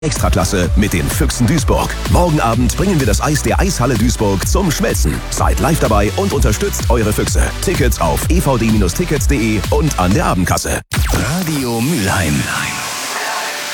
Extraklasse mit den Füchsen Duisburg. Morgen Abend bringen wir das Eis der Eishalle Duisburg zum Schmelzen. Seid live dabei und unterstützt eure Füchse. Tickets auf evd-tickets.de und an der Abendkasse. Radio Mülheim.